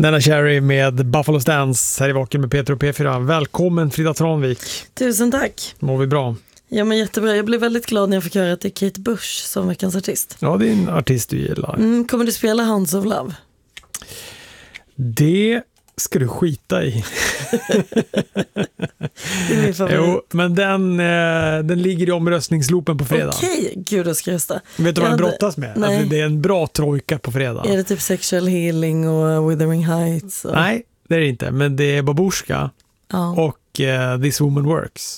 Nana Cherry med Buffalo Stance här i Vaken med Peter och P4. Välkommen Frida Tranvik. Tusen tack. Mår vi bra? Ja, men jättebra. Jag blev väldigt glad när jag fick höra att det är Kate Bush som veckans artist. Ja, det är en artist du gillar. Kommer du spela Hounds of Love? Det ska du skita i. Det är min favorit. Jo, men den ligger i omröstningsloopen på fredag. Okej, gud jag ska rösta. Vet du vad den brottas med? Nej. Alltså, det är en bra trojka på fredag. Är det typ Sexual Healing och Wuthering Heights? Och... Nej, det är det inte. Men det är Babushka Ja. och This Woman Works.